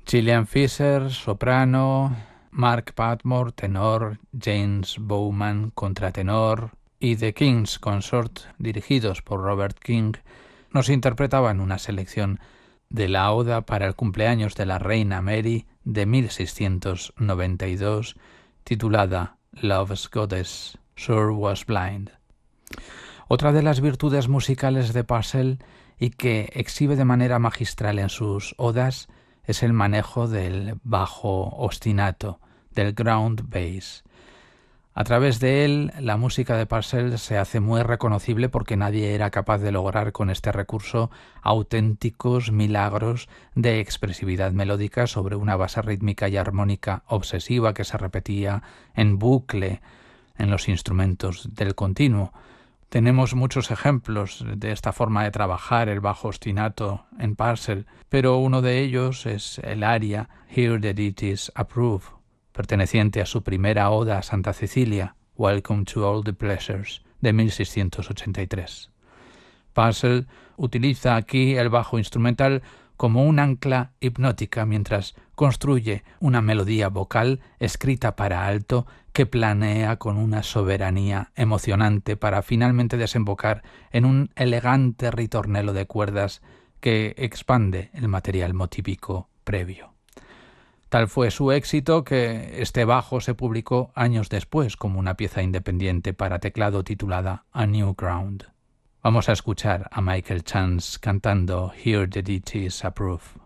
Gillian Fisher, soprano, Mark Patmore, tenor, James Bowman, contratenor, y The King's Consort, dirigidos por Robert King, nos interpretaban una selección de la Oda para el cumpleaños de la reina Mary de 1692, titulada Love's Goddess, Sure Was Blind. Otra de las virtudes musicales de Purcell y que exhibe de manera magistral en sus odas es el manejo del bajo ostinato, del ground bass. A través de él, la música de Purcell se hace muy reconocible porque nadie era capaz de lograr con este recurso auténticos milagros de expresividad melódica sobre una base rítmica y armónica obsesiva que se repetía en bucle en los instrumentos del continuo. Tenemos muchos ejemplos de esta forma de trabajar el bajo ostinato en Purcell, pero uno de ellos es el aria Here the Deities Approve, perteneciente a su primera oda a Santa Cecilia, Welcome to All the Pleasures, de 1683. Purcell utiliza aquí el bajo instrumental como un ancla hipnótica mientras construye una melodía vocal escrita para alto que planea con una soberanía emocionante para finalmente desembocar en un elegante ritornelo de cuerdas que expande el material motívico previo. Tal fue su éxito que este bajo se publicó años después como una pieza independiente para teclado titulada A New Ground. Vamos a escuchar a Michael Chance cantando Here the Deities Approve.